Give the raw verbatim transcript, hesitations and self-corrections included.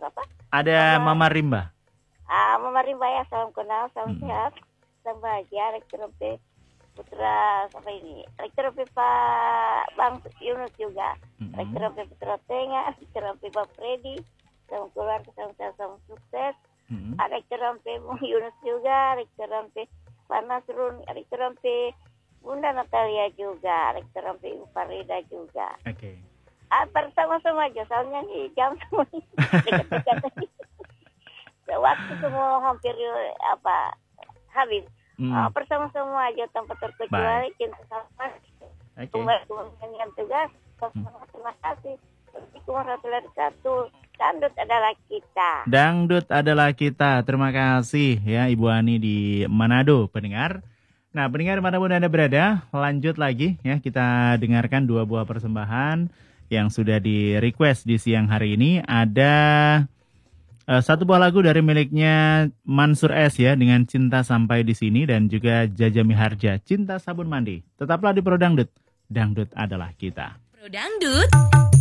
apa? Ada Mama, Mama Rimba. Ah, Mama Rimba ya, salam kenal, salam Hmm. sehat, salam bahagia, Elektrope Putra apa ini? Elektrope Pak Bang Yunus juga, Hmm. Elektrope Putra Tengah, Elektrope Pak Freddy, salam keluarga, salam sehat, salam sukses. Hmm. Elektrope Bung Yunus juga, Elektrope Pak Nasrun, Elektrope Bunda Natalia juga, Elektrope Ibu Farida juga. Oke. Ah, bersama-sama aja, soalnya nih jam semua dekat-dekat. Waktu semua hampir apa habis. Hmm. Ah, bersama-sama aja tanpa terkecuali Baik. cinta sama. Oke. Kembali dengan tugas. Terima kasih. Assalamualaikum warahmatullahi wabarakatuh. Dangdut adalah kita. Dangdut adalah kita. Terima kasih ya Ibu Ani di Manado, pendengar. Nah, pendengar dimanapun Anda berada, lanjut lagi ya, kita dengarkan dua buah persembahan yang sudah di request di siang hari ini. Ada uh, satu buah lagu dari miliknya Mansur S ya, dengan Cinta Sampai di Sini, dan juga Jaja Miharja, Cinta Sabun Mandi. Tetaplah di Pro Dangdut. Dangdut adalah kita. Pro Dangdut.